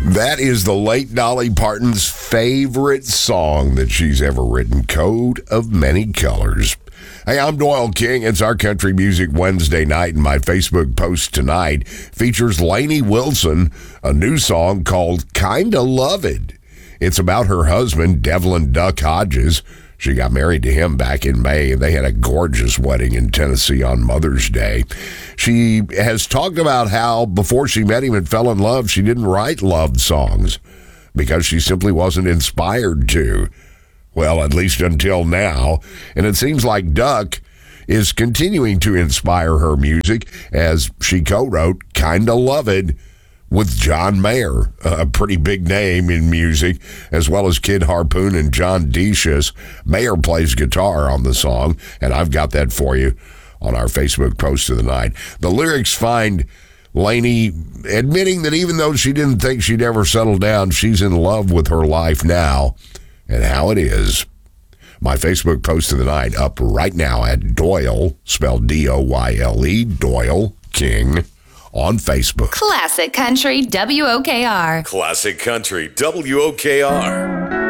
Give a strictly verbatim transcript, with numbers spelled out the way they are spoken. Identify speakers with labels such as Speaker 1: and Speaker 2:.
Speaker 1: That is the late Dolly Parton's favorite song that she's ever written, Coat of Many Colors. Hey, I'm Doyle King. It's our Country Music Wednesday night, and my Facebook post tonight features Lainey Wilson, a new song called Kinda Loved. It's about her husband, Devlin Duck Hodges. She got married to him back in May, and they had a gorgeous wedding in Tennessee on Mother's Day. She has talked about how before she met him and fell in love, she didn't write love songs because she simply wasn't inspired to. Well, at least until now. And it seems like Duck is continuing to inspire her music as she co-wrote Kinda Loved with John Mayer, a pretty big name in music, as well as Kid Harpoon and John Decius. Mayer plays guitar on the song, and I've got that for you on our Facebook post of the night. The lyrics find Lainey admitting that even though she didn't think she'd ever settle down, she's in love with her life now and how it is. My Facebook post of the night up right now at Doyle, spelled D O Y L E, Doyle King, on Facebook.
Speaker 2: Classic Country W O K R.
Speaker 3: Classic Country W O K R.